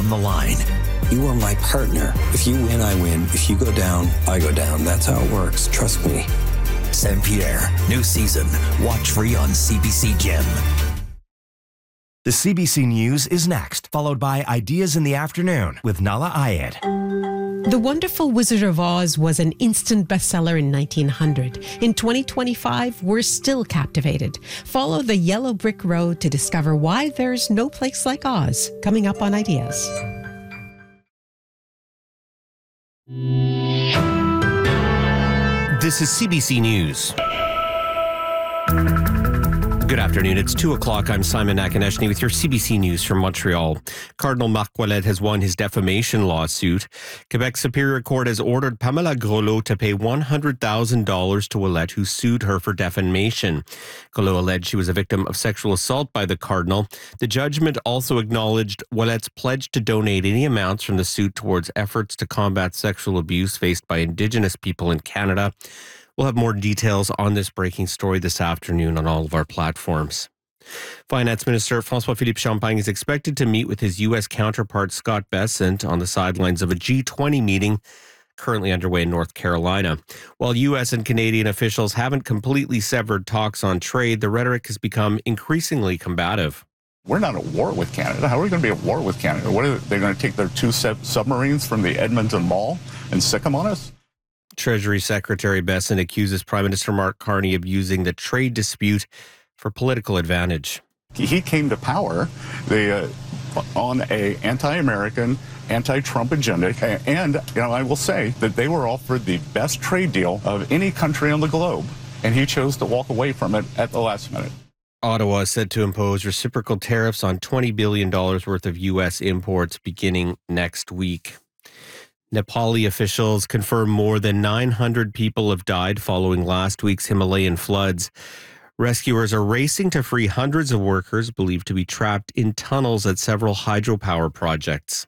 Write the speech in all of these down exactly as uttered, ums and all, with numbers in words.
on the line. You are my partner. If you win, I win. If you go down, I go down. That's how it works. Trust me. Saint-Pierre, new season. Watch free on C B C Gem. The C B C News is next, followed by Ideas in the Afternoon with Nala Ayed. The Wonderful Wizard of Oz was an instant bestseller in nineteen hundred. In twenty twenty-five, we're still captivated. Follow the yellow brick road to discover why there's no place like Oz. Coming up on Ideas. This is C B C News. Good afternoon. It's two o'clock. I'm Simon Nakaneshny with your C B C News from Montreal. Cardinal Marc Ouellet has won his defamation lawsuit. Quebec Superior Court has ordered Pamela Groslo to pay one hundred thousand dollars to Ouellet, who sued her for defamation. Groslo alleged she was a victim of sexual assault by the Cardinal. The judgment also acknowledged Ouellet's pledge to donate any amounts from the suit towards efforts to combat sexual abuse faced by Indigenous people in Canada. We'll have more details on this breaking story this afternoon on all of our platforms. Finance Minister François-Philippe Champagne is expected to meet with his U S counterpart Scott Bessent on the sidelines of a G twenty meeting currently underway in North Carolina. While U S and Canadian officials haven't completely severed talks on trade, the rhetoric has become increasingly combative. We're not at war with Canada. How are we going to be at war with Canada? What are they going to take their two sub- submarines from the Edmonton Mall and sick them on us? Treasury Secretary Bessent accuses Prime Minister Mark Carney of using the trade dispute for political advantage. He came to power the, uh, on a anti-American, anti-Trump agenda, and you know I will say that they were offered the best trade deal of any country on the globe, and he chose to walk away from it at the last minute. Ottawa is set to impose reciprocal tariffs on twenty billion dollars worth of U S imports beginning next week. Nepali officials confirm more than nine hundred people have died following last week's Himalayan floods. Rescuers are racing to free hundreds of workers believed to be trapped in tunnels at several hydropower projects.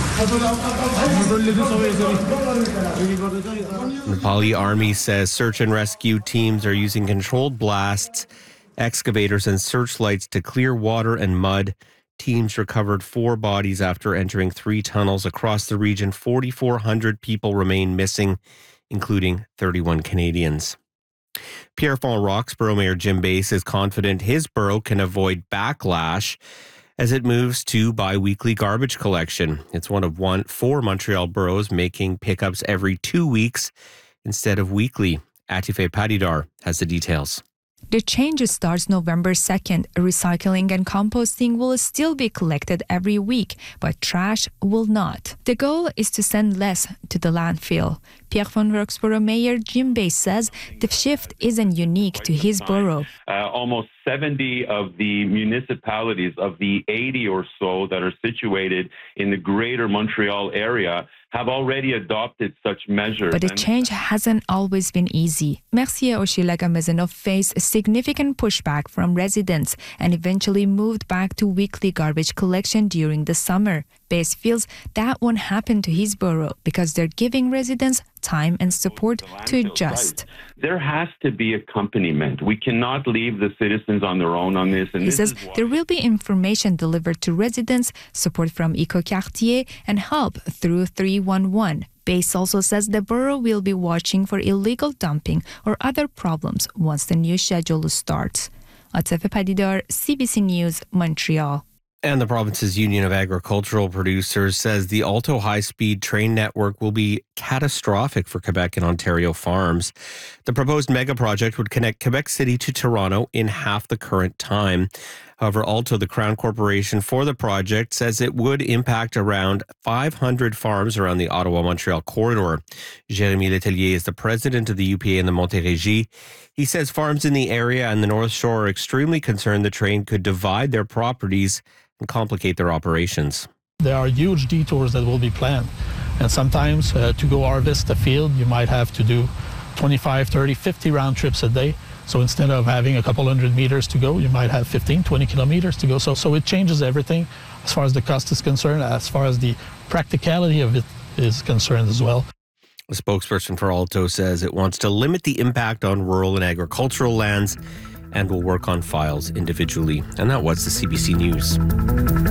Nepali army says search and rescue teams are using controlled blasts, excavators, and searchlights to clear water and mud. Teams recovered four bodies after entering three tunnels across the region. forty-four hundred people remain missing, including thirty-one Canadians. Pierrefonds Roxborough Mayor Jim Bass is confident his borough can avoid backlash as it moves to bi-weekly garbage collection. It's one of one four Montreal boroughs making pickups every two weeks instead of weekly. Atife Padidar has the details. The change starts November second. Recycling and composting will still be collected every week, but trash will not. The goal is to send less to the landfill. Pierrefonds Roxborough Mayor Jim Bass says the shift isn't unique to his borough. Uh, almost seventy of the municipalities of the eighty or so that are situated in the greater Montreal area have already adopted such measures. But the change hasn't always been easy. Mercier Hochelaga-Maisonneuve faced significant pushback from residents and eventually moved back to weekly garbage collection during the summer. Bass feels that won't happen to his borough because they're giving residents time and support to adjust. Right. There has to be accompaniment. We cannot leave the citizens on their own on this. And he this says there will be information delivered to residents, support from EcoQuartier, and help through three one one. Bass also says the borough will be watching for illegal dumping or other problems once the new schedule starts. Atife Padidar, C B C News, Montreal. And the province's Union of Agricultural Producers says the Alto high-speed train network will be catastrophic for Quebec and Ontario farms. The proposed mega project would connect Quebec City to Toronto in half the current time. However, Alto, the Crown Corporation for the project, says it would impact around five hundred farms around the Ottawa-Montreal corridor. Jérémy Letellier is the president of the U P A in the Montérégie. He says farms in the area and the North Shore are extremely concerned the train could divide their properties and complicate their operations. There are huge detours that will be planned. And sometimes uh, to go harvest a field, you might have to do twenty-five, thirty, fifty round trips a day. So instead of having a couple hundred meters to go, you might have fifteen, twenty kilometers to go. So, so it changes everything as far as the cost is concerned, as far as the practicality of it is concerned as well. A spokesperson for Alto says it wants to limit the impact on rural and agricultural lands and will work on files individually. And that was the C B C News.